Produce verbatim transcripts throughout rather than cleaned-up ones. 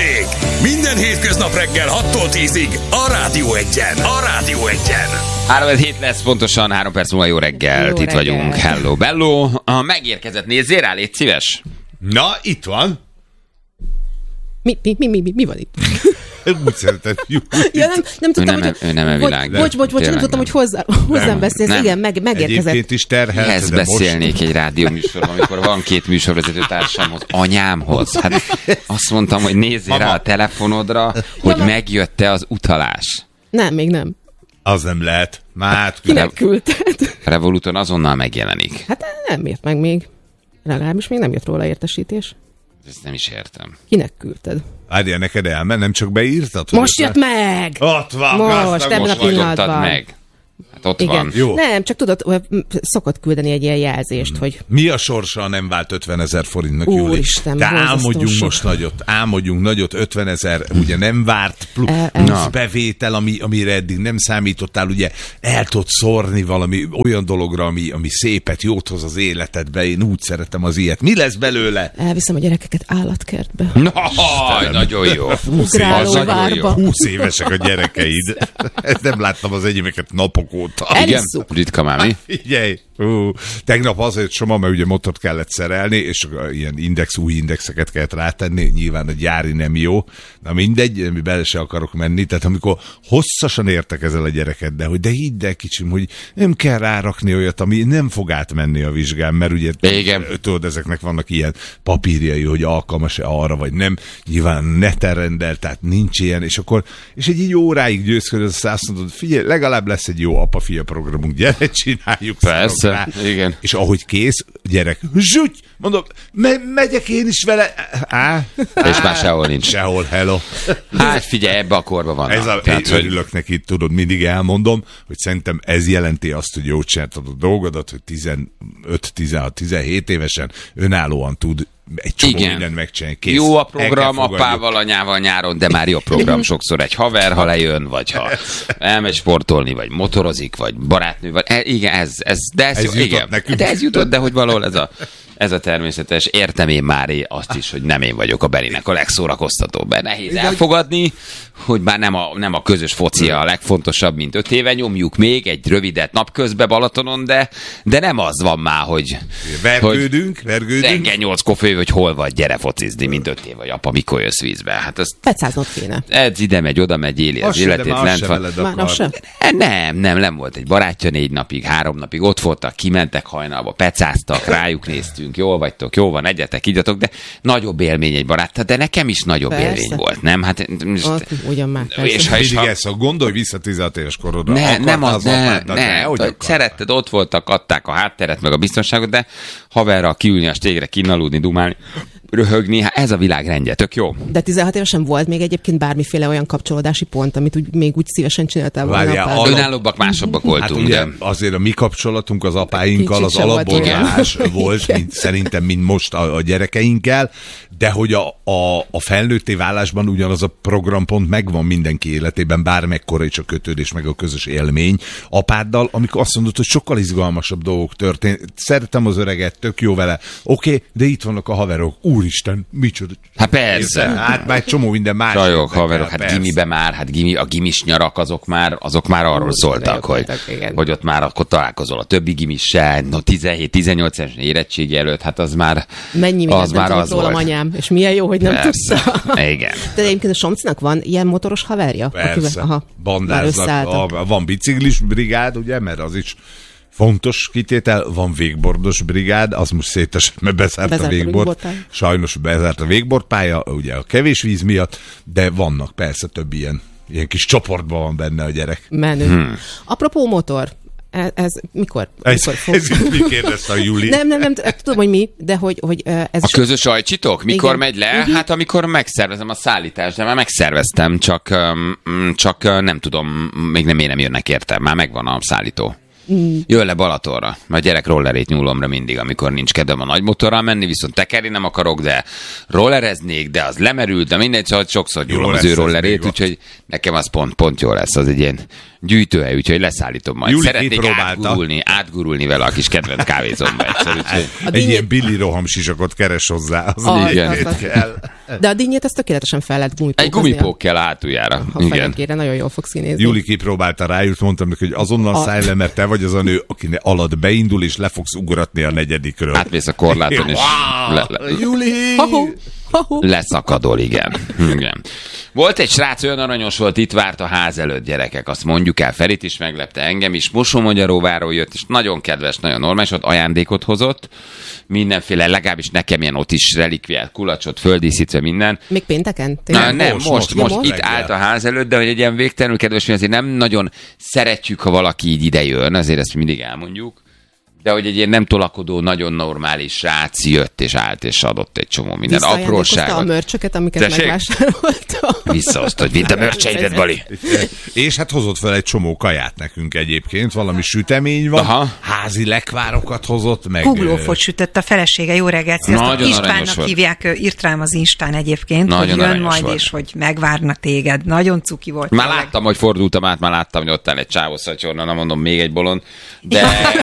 Balázsék! Minden hétköznap reggel hattól tízig a Rádió Egyen. A Rádió Egyen. három hét lesz pontosan, három perc múlva jó reggel. Itt reggel. Vagyunk. Hello, bello. A megérkezett, nézzél rá, légy szíves. Na, itt van. Mi, mi, mi, mi, mi, mi van itt? Úgy szeretem. Ja, nem, nem tudtam, ő nem, hogy... ő nem világ. Bocs, bocs, bocs, nem tudtam, hogy hozzá, hozzám beszélsz. Nem. Igen, meg, megérkezett. Egyébként is terhelt, Ehhez de beszélnék most... egy rádióműsorban, amikor van két műsorvezető társamhoz, anyámhoz. Hát azt mondtam, hogy nézzél rá a telefonodra, hogy ja, megjött-e az utalás. Nem, még nem. Az nem lehet. Már kinek küldted? Revoluton azonnal megjelenik. Hát nem ért meg még. Legalábbis még nem jött róla értesítés. Ezt nem is értem. Kinek küldted? Várjál, neked elmen, nem csak beírtad? Most jött meg! Ott van, most, ebben a pillanatban. Meg. Hát ott igen. van. Jó. Nem, csak tudod, szokott küldeni egy ilyen jelzést, hmm. hogy... Mi a sorsa, nem vált ötvenezer forintnak, Júli? Úristen, de álmodjunk sok. most nagyot, álmodjunk nagyot, ötvenezer, ugye nem várt plusz e, e. bevétel, ami, amire eddig nem számítottál, ugye el tudod szórni valami olyan dologra, ami, ami szépet, jót hoz az életedbe, én úgy szeretem az ilyet. Mi lesz belőle? Elviszem a gyerekeket állatkertbe. No, nagyon jó. Ugrálóvárba. húsz évesek a gyerekeid. Ezt nem láttam az enyémeket napok óta. Igen, ritka már mi? Figyelj, uh, tegnap azért Soma, mert ugye motort kellett szerelni, és ilyen index, új indexeket kellett rátenni, nyilván a gyári nem jó, na mindegy, mi bele se akarok menni, tehát amikor hosszasan értek ezzel a gyereket, de hogy de hidd el kicsim, hogy nem kell rárakni olyat, ami nem fog átmenni a vizsgán, mert ugye igen. tudod, ezeknek vannak ilyen papírjai, hogy alkalmas-e arra, vagy nem, nyilván neten rendel, tehát nincs ilyen, és akkor, és egy így óráig győzködöz, azt mondod, figyelj, legalább lesz egy jó apa-fia programunk, gyere, csináljuk. Persze, igen. És ahogy kész, gyerek, zsúgy, mondom, me- megyek én is vele. Á, á, és már sehol nincs. Sehol, hello. Hát figyelj, ebbe a korba vannak. Ez a, tehát, én örülök hogy... neki, tudod, mindig elmondom, hogy szerintem ez jelenti azt, hogy jól csináltad a dolgodat, hogy tizenöt, tizenhat, tizenhét évesen önállóan tud egy csomó igen. mindent megcsinálni. Kész. Jó a program apával, anyával nyáron, de már jó program sokszor egy haver, ha lejön, vagy ha elmegy sportolni, vagy motorozik, vagy barátnő, vagy e, igen, ez, ez, de ez, ez jó, jutott igen. nekünk. De ez jutott, de hogy valahol ez a, ez a természetes. Értem én már azt is, hogy nem én vagyok a Berinek a legszórakoztatóbb. Nehéz elfogadni, hogy bár nem a, nem a közös foci a legfontosabb, mint öt éve, nyomjuk még egy rövidet napközben Balatonon, de, de nem az van már, hogy vergődünk, hogy vergődünk. Reggel nyolckor főv, hogy hol vagy, gyere focizni, mint öt év vagy apa, mikor jössz vízbe. Hát azt Pecáznod kéne. Ez ide megy, oda megy, éli az, az életét. Lent van. Már az sem? Nem, nem, nem volt egy barátja négy napig, három napig, ott voltak, kimentek hajnalba, pecáztak, rájuk néztünk, jól vagytok, jó van, egyetek, igyatok, de nagyobb élmény egy barát, de nekem is nagyobb persze. élmény volt, nem? Hát, ott, ugyan már, és ha is, ha... ezt, gondolj vissza tizenhat éves korodra. Ne, nem az, az ne, apád, ne, ne, ne szeretted, ott voltak, adták a hátteret, meg a biztonságot, de haverral kiülni a stégre, kinaludni, dumálni, röhögni, hát ez a világ rendje, tök jó. De tizenhat évesen volt még egyébként bármiféle olyan kapcsolódási pont, amit úgy, még úgy szívesen csináltál volna. Alap... Önállóbbak, másabbak voltunk. Hát ugye de... azért a mi kapcsolatunk az apáinkkal az alapborulás volt, mint, szerintem, mint most a, a gyerekeinkkel, de hogy a, a, a felnőtté válásban ugyanaz a programpont megvan mindenki életében, bármekkora is a kötődés, meg a közös élmény apáddal, amikor azt mondod, hogy sokkal izgalmasabb dolgok történt. Szeretem az öreget, tök jó vele. Oké, okay, de itt vannak a haverok. Úristen, micsoda. Hát persze. Hát már egy csomó minden más. Csajok, haverok, hát persze. Gimibe már, hát gimi, a gimis nyarak azok már, azok már arról Hú, szóltak, hogy, hogy ott már akkor találkozol a többi gimissel, no tizenhét tizennyolc éves érettségi előtt, hát az már mennyi az már az rólam volt. Anyám, és milyen jó, hogy nem persze. tudta. Igen. De egyébként a Somcinak van ilyen motoros haverja? Persze. Aha, bandáznak. A, van biciklis brigád, ugye, mert az is fontos kitétel, van végbordos brigád, az most szétesett, mert bezárt, bezárt a végbord. Sajnos bezárt a végbordpálya, ugye a kevés víz miatt, de vannak persze több ilyen, ilyen kis csoportban van benne a gyerek. Menő. Hmm. Apropó motor, ez, ez mikor? Ez, mikor fog... ez mi kérdezte a Júli? Nem, nem, nem, tudom, hogy mi, de hogy, hogy ez... A so... közös ajcsitok? Mikor igen. megy le? Uh-huh. Hát amikor megszervezem a szállítást, de már megszerveztem, csak, csak nem tudom, még nem én nem jönnek érte, már megvan a szállító. Mm. Jön le Balatonra, mert a gyerek rollerét nyúlomra mindig, amikor nincs kedvem a nagy motorral menni, viszont tekerni nem akarok, de rollereznék, de az lemerült, de mindegy, szóval sokszor nyúlom az ő rollerét, úgyhogy nekem az pont, pont jó lesz, az egy ilyen gyűjtőhely, úgyhogy leszállítom majd. Juli Szeretnék átgurulni, átgurulni vele a kis kedvenc kávézomba egyszer. Úgyhogy... Egy dinnyét... ilyen Billy Roham sisakot keres hozzá. Az a, igen. Az, az, az. De a dinnyét ezt tökéletesen fel lehet gumipókozni. Egy gumipók kell a hátuljára. Ha fenekére, nagyon jól fogsz színézni. Juli kipróbálta rájut, mondtam neki, hogy azonnal a... szállj le, mert te vagy az a nő, aki alatt beindul, és le fogsz ugratni a negyedikről. Átmész a korláton, és le, le, Juli! Ha-ho. Ha-ho. Leszakadol, igen. igen. Volt egy srác, olyan aranyos volt, itt várt a ház előtt, gyerekek, azt mondjuk el, Ferit is meglepte, engem is, Mosonmagyaróváról jött, és nagyon kedves, nagyon normális, ott ajándékot hozott, mindenféle, legalábbis nekem ilyen ott is relikviát, kulacsot, földíszítve minden. Még pénteken? Na, nem, most, most, most, most itt reggel. állt a ház előtt, de hogy egy ilyen végtelenül kedves, mi azért nem nagyon szeretjük, ha valaki így idejön, azért ezt mindig elmondjuk. De hogy egy ilyen nem tolakodó, nagyon normális srác jött és állt és adott egy csomó minden apróságot. a mörcsöket, amiket Tessék? megvásároltam. Visszahozta, hogy vidd a mörcseidet, Bali. És hát hozott fel egy csomó kaját nekünk egyébként, valami sütemény van, Aha. házi lekvárokat hozott, meg... Kuglófot sütött a felesége, jó reggelt, sziasztok. Nagyon aranyos Istvánnak volt. hívják, ő írt rám az Instán egyébként, Nagyon hogy jön aranyos majd, volt. és hogy megvárnak téged. Nagyon cuki volt. Már tényleg. láttam, hogy fordultam át, már láttam, hogy ott áll egy csávó szatyorna, nem mondom, még egy bolond. De,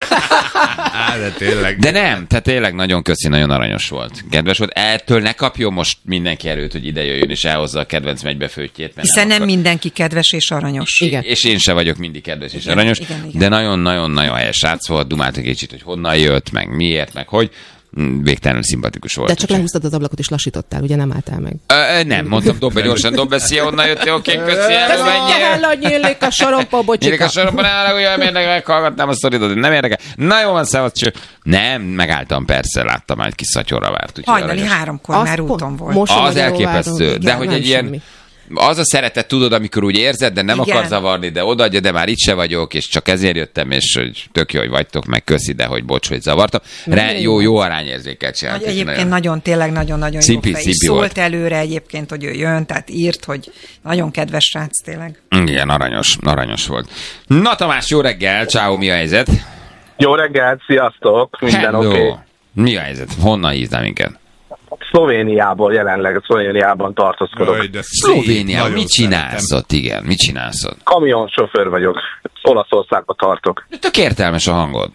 Á, de tényleg. de nem, tehát tényleg nagyon köszi, nagyon aranyos volt. Kedves volt. Ettől ne kapjon most mindenki erőt, hogy ide jöjjön és elhozza a kedvenc megybefőttjét. Hiszen nem akar. mindenki kedves és aranyos. Igen. És én se vagyok mindig kedves és Igen, aranyos, igen, igen. de nagyon-nagyon-nagyon helyes srác volt, dumáltunk egy kicsit, hogy honnan jött, meg miért, meg hogy. Mm, végtelenül szimpatikus volt. De csak lehúztad az ablakot és lassítottál, ugye nem álltál meg. Ö, nem, mondtam, dob be gyorsan, dob be, szia, honnan jöttél, oké, köszi, elmenjél. hogy nyílik a sorompa, Nyílik bocsika. a soromban, nem olyan érdekel, meghallgatnám a sztoridat, nem érdekel. Na jó van, szevasz, cső. Nem, megálltam, persze, láttam, már egy kis szatyorra várt. úgyhogy Hajnali aranyos. háromkor Azt már pont- úton volt. most- Az Mosonmagyaróváron, elképesztő, igen, de hogy nem egy ilyen, semmi. az a szeretet, tudod, amikor úgy érzed, de nem Igen. akar zavarni, de odaadja, de már itt se vagyok, és csak ezért jöttem, és hogy tök jó, hogy vagytok, meg köszi, de hogy bocs, hogy zavartam. Re, jó, jó arányérzékkel csináltak. Egyébként nagyon. nagyon, tényleg nagyon-nagyon jó Szimpi, fej. És szimpi szólt volt. előre egyébként, hogy ő jön, tehát írt, hogy nagyon kedves srác tényleg. Igen, aranyos, aranyos volt. Na Tamás, jó reggel, ciao, mi a helyzet? Jó reggelt, sziasztok, minden oké. Okay. Mi a helyzet? Honnan hívnál minket? Szlovéniából jelenleg, Szlovéniában tartózkodok. Jaj, de szép, Szlovénia, nagyon mit csinálsz szeretem. ott? Igen, mit csinálsz ott? Kamionsofőr vagyok, Olaszországba tartok. Tök értelmes a hangod.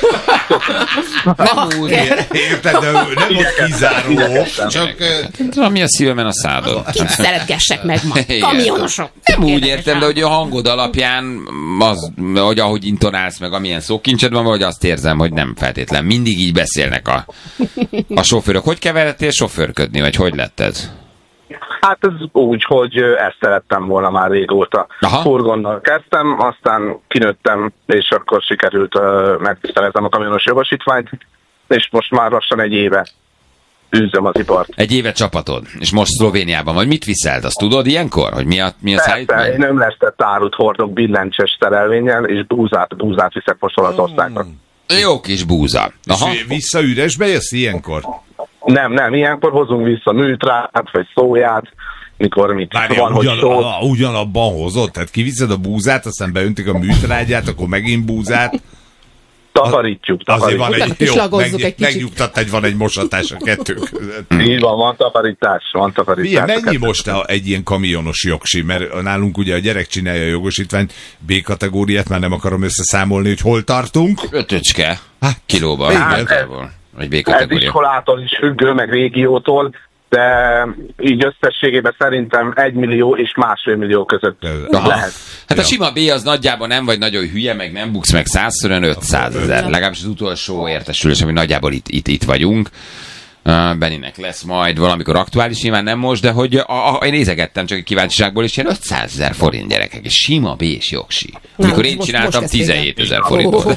Nem úgy. Érted, de nem ott kizáró, csak... Tudom, mi a szívemen a szádod. Kit szeretgessek meg ma? Igen. Kamionosok. Nem úgy értem, de hogy a hangod alapján, az, hogy ahogy intonálsz meg, amilyen szókincsed van, vagy azt érzem, hogy nem feltétlen. Mindig így beszélnek a, a sofőrök. Hogy keveredtél sofőrködni, vagy hogy lett ez? Hát ez úgy, hogy ezt szerettem volna már régóta. Aha. Furgonnal kezdtem, aztán kinőttem, és akkor sikerült uh, megtisztelezem a kamionos jogosítványt, és most már lassan egy éve űzöm az ipart. Egy éve csapatod, és most Szlovéniában vagy. Mit viszelt? Azt tudod ilyenkor? Hogy mi a, mi a Persze, szállítmány? én ömlesztett árut hordok billentyűs szerelvénnyel, és búzát, búzát viszek most Olaszországba. Jó kis búza. Aha. És vissza üresbe jössz ilyenkor? Nem, nem, ilyenkor hozunk vissza műtrát, vagy szóját, mikor mit Várjál, van, hogy ugyan, szó. a, ugyanabban hozott? Tehát kiviszed a búzát, aztán beöntik a műtrágyát, akkor megint búzát. Takarítjuk, Azért takarítjuk. van Utána egy, jó, kislagozzuk meg, egy kicsit. megnyugtat, hogy van egy mosatás a kettő között. Így van, van takarítás, van takarítás. Milyen, mennyi most a, egy ilyen kamionos jogsi? Mert nálunk ugye a gyerek csinálja a jogosítványt, B kategóriát, már nem akarom összeszámolni, hogy hol tartunk. Ötöcske Hát, kilóban. igen. Igazából. Vagy B Ez kategória. iskolától is függő, meg régiótól, de így összességében szerintem egy millió és másfél millió között Aha. lehet. Hát a Ja. sima B az nagyjából nem vagy nagyon hülye, meg nem buksz meg százszor, ötszázezer. Legalábbis az utolsó értesülés, ami nagyjából itt, itt, itt vagyunk. Uh, Beninek lesz majd valamikor aktuális, nyilván nem most, de hogy a, a, én nézegettem csak egy kíváncsiságból, és ilyen ötszázezer forint gyerekek, és sima B-s jogsi. Amikor én most- csináltam most kezdték el. tizenhétezer forintot.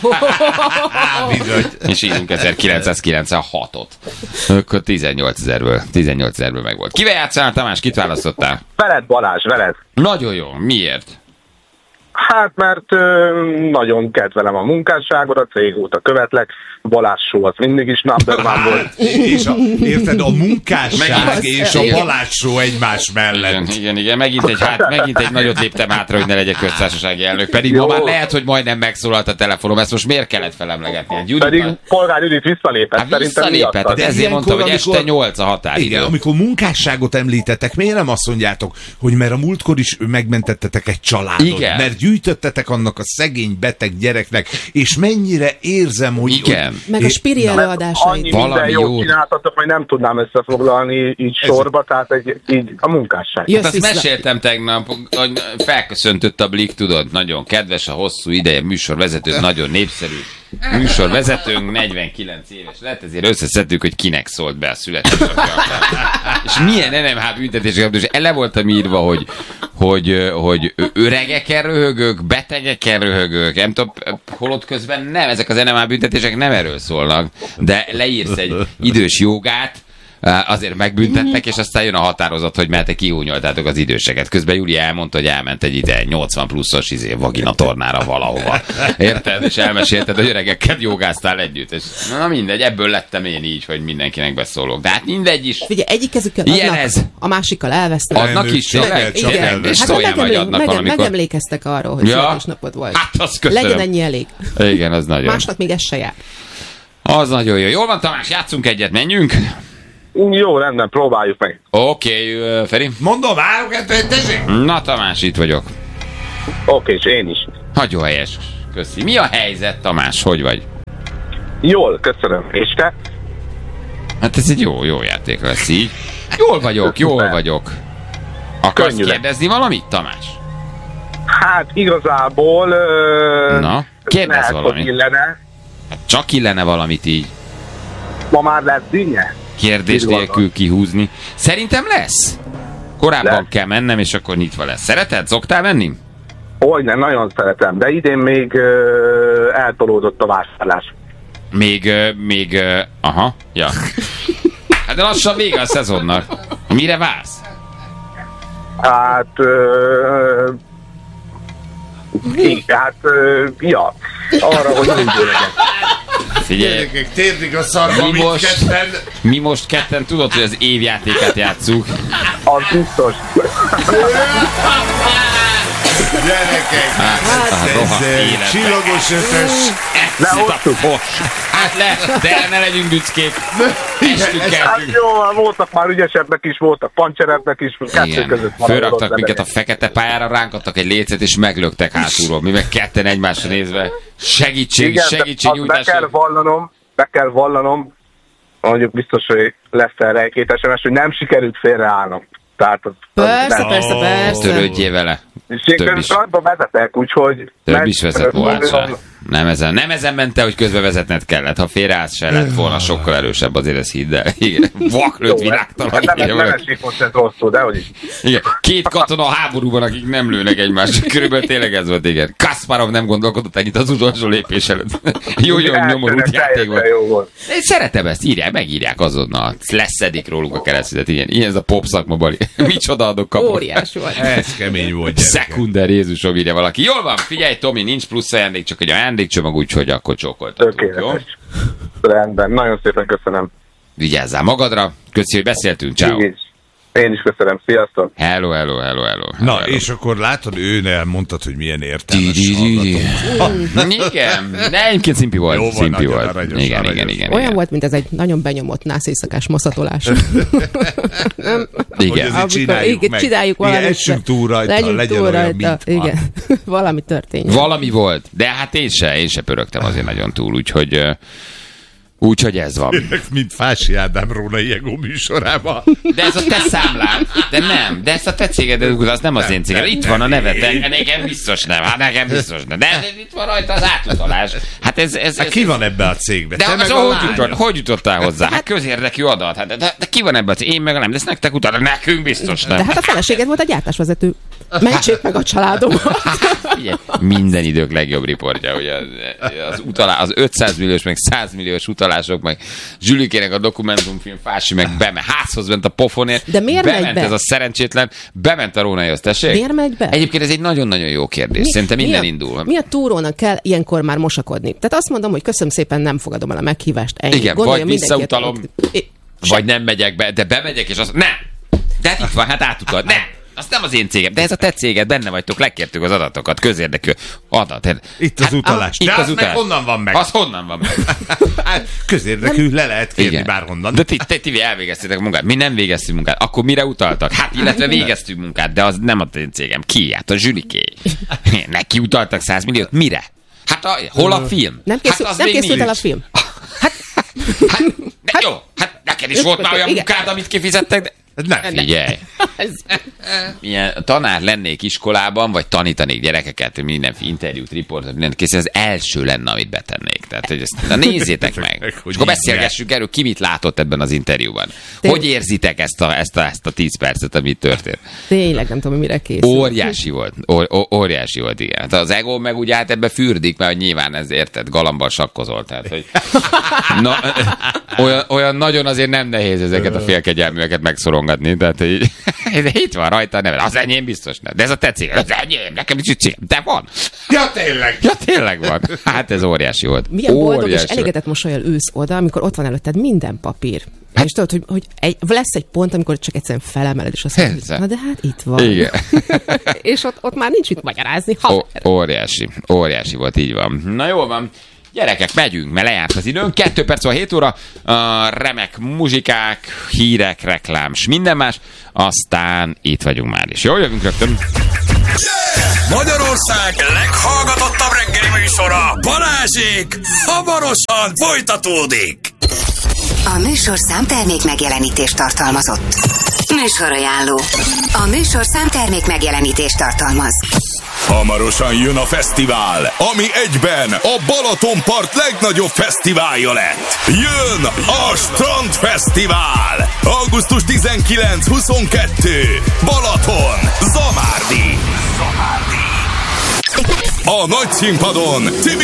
Á, bizony. És írunk ezerkilencszázkilencvenhatot. Akkor tizennyolcezerből, tizennyolcezerből meg volt. Kivel játszál, Tamás? Kit választottál? Veled, Balázs, veled. Nagyon jó. Miért? Hát, mert ö, nagyon kedvelem a munkásságodat, régóta követlek, Balázs show, az mindig is number one volt. És a, érted, a munkásság Meg- és a igen. Balázs show egymás mellett. Igen, igen, igen. Megint egy, hát, megint egy nagyot léptem hátra, hogy ne legyek köztársasági elnök. Pedig ma Jó. már lehet, hogy majdnem megszólalt a telefonom. Ezt most miért kellett felemlegetni? Egy Pedig Judit, Polgár Judit visszalépett, hát szerintem visszalépett, miattad. de ezért ilyenkor, mondtam, hogy amikor- este nyolc a határidő. Igen, amikor munkásságot említetek, miért nem azt mondjátok, hogy mert a múltkor is megmentettetek egy családot, Igen. mert gyűjtöttetek annak a szegény beteg gyereknek, és mennyire érzem, hogy... Igen. Meg a Spiri Annyi előadásait. minden Valami jót jót. csináltatok, hogy nem tudnám összefoglalni így sorba, tehát egy, így a munkásság. Jössz Hát azt vissza. meséltem tegnap, hogy felköszöntött a Blik, tudod, nagyon kedves, a hosszú ideje műsorvezető, nagyon népszerű műsorvezetőnk, negyvenkilenc éves lett, ezért összeszedtük, hogy kinek szólt be a születésnapja. És milyen en em há büntetések kaptunk, és ele voltam írva, hogy, hogy, hogy öregeken röhögök, betegeken röhögök, nem tudom, holott közben nem, ezek az en em há büntetések nem erről szólnak, de leírsz egy idős jogát, azért megbüntetnek, és aztán jön a határozat, hogy mert te kihúnyoltátok az időseket. Közben Júlia elmondta, hogy elment egy ide nyolcvan pluszos izé, vaginatornára valahova. Érted? És elmesélted, hogy öregekkel jogáztál együtt. És na mindegy, ebből lettem én így, hogy mindenkinek beszólok. De hát mindegy is. Ugye egyik kezükkel Ilyen adnak, ez. a másikkal elvesznek. Adnak ők is, csak tényleg? el- csak Tényleg? elvesznek. És Hát szóljál, vagy megemlé- adnak mege- valamikor. megemlékeztek arról, hogy Ja. születésnapod volt. Hát azt köszönöm. Legyen ennyi elég. Igen, az nagyon. Másnak még ez se jár. Az nagyon jó. Jól van, Tamás, játszunk egyet, menjünk? Jó, rendben, próbáljuk meg. Oké, okay, Feri. Mondom, három, kettő, tessék! Na, Tamás, itt vagyok. Oké, és én is. Nagyon helyes. Köszi. Mi a helyzet, Tamás? Hogy vagy? Jól, köszönöm. És te? Hát ez egy jó, jó játék lesz így. Jól vagyok, jól vagyok. Akarsz Könnyű lesz. kérdezni valamit, Tamás? Hát igazából... Ö, Na, kérdezz lehet, hogy valamit. illene. Hát csak illene valamit így. Ma már lesz dinnye? Kérdés Így van. nélkül kihúzni. Szerintem lesz. Korábban Lesz. kell mennem, és akkor nyitva lesz. Szereted? Szoktál venni? Hogy nem, nagyon szeretem, de idén még ö, eltolódott a vásárlás. Még, ö, még, ö, aha, ja. Hát de lassan vége a szezonnak. Mire vársz? Hát... Ö, így, hát, ö, ja, arra, hogy úgy legyen. Figyelj, Gyerekek, térdig a szarba, Mi mit most? ketten. mi most ketten tudod, hogy az évjátékát játsszuk. Az biztos. Gyerekek, Hát, ez rohadt eh, életbe. csillagos ötös. Lehoztuk. Hát le, de ne legyünk büszkék. Estünk Hát keltünk. jó, voltak már ügyesebbek is, voltak pancserebbek is, kettő Igen, között van. fölraktak minket a fekete pályára, ránk adtak egy lécet, és meglöktek hátulról. Mi meg ketten egymásra nézve. Segítség, Igen, de segítség, azt be nyújtás. kell vallanom, be kell vallanom, mondjuk biztos, hogy lesz erre egy-két es em es, hogy nem sikerült félreállnom. Tehát az, az Persze, nem. persze, persze. Törődjél vele. És Több én is. rajta vezetek, úgyhogy... Több is vezet volna. mondom, Nem ezen, nem ezen mente, hogy közbe vezetned kellett. Ha félreállsz, se lett volna sokkal erősebb, azért ez hidd el. Igen, vaklőtt világtalan. Hát nem, Igen, nem olyan. esik most ez rosszul, de hogy is. Igen, két katona a háborúban, akik nem lőnek egymásra. Körülbelül tényleg ez volt, igen. Kasparov nem gondolkodott ennyit az utolsó lépés előtt. Jó, jó, nyomorult játék volt. Jó volt. Én szeretem ezt, írják, megírják azonnal. Leszedik róluk a keresztüzet, igen. Ilyen ez a pop szakma, Bali. Micsoda adok kapok. Óriás volt. Ez kemény volt, gyerekek. Szekunder, Jézusom, írja valaki. Jól van, figyelj, Tomi, nincs plusz ajándék, csak egy ajándékcsomag, úgyhogy akkor csókoltatunk, jó? Tökéletes. Rendben, nagyon szépen köszönöm. Vigyázzál magadra, köszi, hogy beszéltünk, ciao. Így is. Én is köszönöm, sziasztok! Hello, hello, hello, hello. Na, hello. és akkor látod, ő elmondtad, hogy milyen Di, értelmes di, di. hallgató. Igen, de egyébként szimpi volt. Jó van, szimpi nagyon volt. aranyos, igen, aranyos. igen, igen, Olyan igen. volt, mint ez egy nagyon benyomott nász éjszakás maszatolás. Hogy Igen. ezért csináljuk igen, meg. csináljuk Igen, valamit. essünk túl rajta, Legyünk legyen túl olyan, rajta. mint van. Igen, valami történjen. Valami volt, de hát én se, én se pörögtem azért nagyon túl, úgyhogy ö, úgyhogy ez van. Mint Fási Ádám Róna Jegó műsorában. De ez a te számlád, de nem, de ezt a te céged, az nem az én cégem. Itt van a neved, de nekem biztos nem, hát nekem biztos nem. De itt van rajta az átutalás. Hát ez... ez, Hát ez ki van ebbe a cégbe? de Te az, meg a hogy, lányod. jutott, hogy jutottál hozzá? Hát közérdekű adat. Hát, de, de, de ki van ebben? Én meg nem, de ezt nektek utána nekünk biztos De nem. hát a feleséged volt a gyártásvezető. Mentsék meg a családomat. Figyelj, minden idők legjobb riportja, hogy az, az, utalá, az ötszáz milliós meg száz milliós utalás felhasználások, meg Zsülikének a dokumentumfilm fási, meg bement, házhoz ment a pofonért. De miért bement megy be? ez a szerencsétlen, bement a Rónaihoz, tessék? Miért megy be? Egyébként ez egy nagyon-nagyon jó kérdés. Mi, Szerintem minden mi a, indul. Mi a túrónak kell ilyenkor már mosakodni? Tehát azt mondom, hogy köszönöm szépen, nem fogadom el a meghívást. Ennyi. Igen, Gondolja vagy visszautalom, mindenki, vagy nem megyek be, de bemegyek, és azt nem! De hát itt van, hát átutad. Nem! Az nem az én cégem, de ez a te céged, benne vagytok, lekértük az adatokat, közérdekű adat. Itt az hát, utalás. Itt de az az utalás. meg honnan van meg? Az honnan van meg? Hát, közérdekű, le lehet kérni igen. bárhonnan. De ti, ti, ti elvégeztétek a munkát. Mi nem végeztünk munkát. Akkor mire utaltak? Hát illetve végeztünk munkát, de az nem a én cégem. Ki? Hát a Zsüliké. Neki utaltak száz milliót. Mire? Hát a, hol a film? Nem, készül, hát nem készült el a film. Hát, hát, de jó, hát neked is volt már olyan munkád, amit kifizettek, de... Nem. Figyelj. Milyen tanár lennék iskolában, vagy tanítanék gyerekeket, minden interjút, riportot, mindent kész, az első lenne, amit betennék. Tehát, hogy ezt, na nézzétek meg. És akkor beszélgessünk erről, ki mit látott ebben az interjúban. Hogy érzitek ezt a, ezt a, ezt a tíz percet, amit történt? Tényleg nem tudom, mire készül. Óriási volt. Ó, óriási volt, igen. Hát az ego meg ugye hát ebbe fürdik, mert nyilván ez érted, galambal sakkozol. Tehát, hogy na, olyan, olyan nagyon azért nem nehéz ezeket a félkegyelműeket megszorongani. Tehát, hogy de itt van rajta a neve. Az enyém biztos nem. De ez a te céged. Az enyém. Nekem is cégem. De van. Ja, tényleg. Ja, tényleg van. Hát ez óriási volt. Milyen óriási boldog és volt. elégedett mosolyal ülsz oda, amikor ott van előtted minden papír. Hát, és tudod, hogy, hogy egy, lesz egy pont, amikor csak egyszerűen felemeled, és azt mondod, na de hát itt van. Igen. És ott, ott már nincs mit magyarázni. Ó, óriási. Óriási volt, így van. Na jól van. Gyerekek, megyünk, mert lejárt az időnk. Kettő perc van hét óra, uh, remek muzsikák, hírek, reklám, s minden más. Aztán itt vagyunk már is. Jól jövünk rögtön. Yeah! Magyarország leghallgatottabb reggeli műsora, Balázsék, hamarosan folytatódik. A műsorszám termék megjelenítést tartalmazott. Műsorajánló. A műsorszám termék megjelenítést tartalmaz. Hamarosan jön a fesztivál, ami egyben a Balatonpart legnagyobb fesztiválja lett. Jön a Strandfesztivál! augusztus tizenkilenc huszonkettő Balaton, Zamárdi. Zamárdi. A nagy színpadon Tibi